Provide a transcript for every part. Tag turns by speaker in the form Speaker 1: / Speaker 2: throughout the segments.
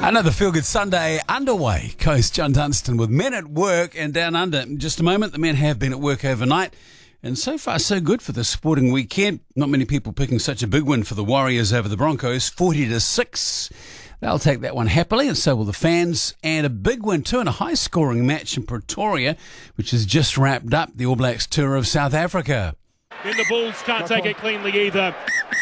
Speaker 1: Another Feel Good Sunday underway. Coast John Dunstan with Men at Work and Down Under. In just a moment, the men have been at work overnight. And so far, so good for the sporting weekend. Not many people picking such a big win for the Warriors over the Broncos, 40-6. They'll take that one happily, and so will the fans. And a big win too in a high-scoring match in Pretoria, which has just wrapped up the All Blacks tour of South Africa.
Speaker 2: Then the Bulls can't take it cleanly either.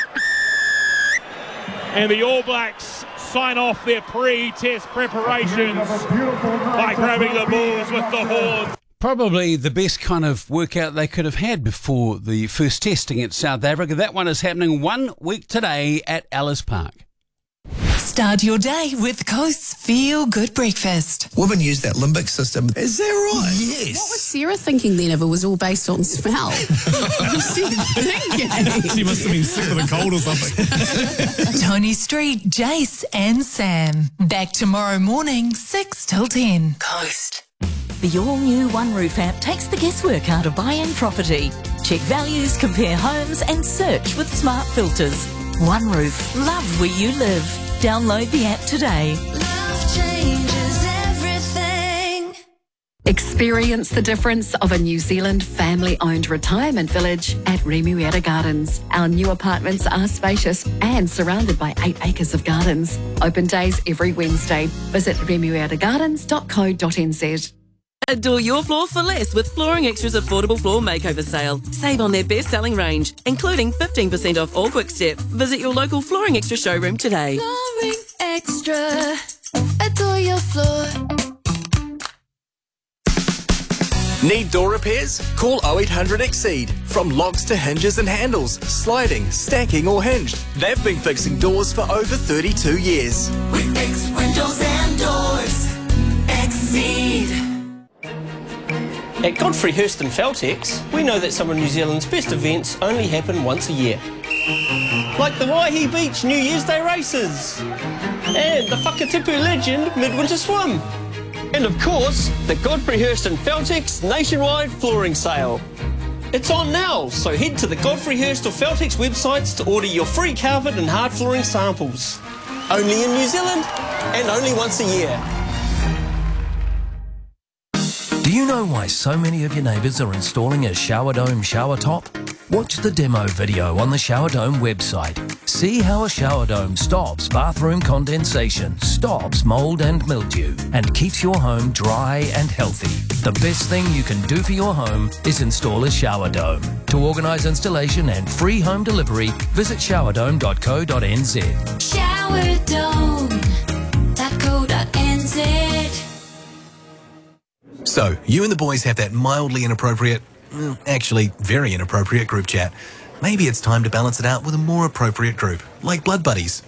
Speaker 2: And the All Blacks sign off their pre-test preparations by grabbing the Bulls with the horns.
Speaker 1: Probably the best kind of workout they could have had before the first test against South Africa. That one is happening 1 week today at Ellis Park.
Speaker 3: Start your day with Coast's Feel Good Breakfast.
Speaker 4: Women use that limbic system. Is that right?
Speaker 5: What was Sarah thinking then if it was all based on smell? What was she thinking?
Speaker 4: She must have been sick with a cold or something.
Speaker 3: Tony Street, Jace and Sam. Back tomorrow morning, 6 till 10. Coast.
Speaker 6: The all-new OneRoof app takes the guesswork out of buying property. Check values, compare homes and search with smart filters. OneRoof, love where you live. Download the app today.
Speaker 7: Love changes everything.
Speaker 5: Experience the difference of a New Zealand family-owned retirement village at Remuera Gardens. Our new apartments are spacious and surrounded by 8 acres of gardens. Open days every Wednesday. Visit remueragardens.co.nz.
Speaker 8: Adore your floor for less with Flooring Extra's affordable floor makeover sale. Save on their best-selling range, including 15% off all Quickstep. Visit your local Flooring Extra showroom today.
Speaker 7: Flooring Extra. Adore your floor.
Speaker 9: Need door repairs? Call 0800 Exceed. From locks to hinges and handles, sliding, stacking or hinged. They've been fixing doors for over 32 years.
Speaker 7: We fix windows and doors. Exceed.
Speaker 10: At Godfrey Hirst and Feltex, we know that some of New Zealand's best events only happen once a year. Like the Waihi Beach New Year's Day races, and the Whakatipu Legend Midwinter Swim. And of course, the Godfrey Hirst and Feltex nationwide flooring sale. It's on now, so head to the Godfrey Hirst or Feltex websites to order your free carpet and hard flooring samples. Only in New Zealand, and only once a year.
Speaker 11: Do you know why so many of your neighbours are installing a Shower Dome shower top? Watch the demo video on the Shower Dome website. See how a shower dome stops bathroom condensation, stops mould and mildew, and keeps your home dry and healthy. The best thing you can do for your home is install a shower dome. To organise installation and free home delivery, visit showerdome.co.nz.
Speaker 7: Showerdome.co.nz.
Speaker 4: So, you and the boys have that mildly inappropriate, actually very inappropriate group chat. Maybe it's time to balance it out with a more appropriate group, like Blood Buddies.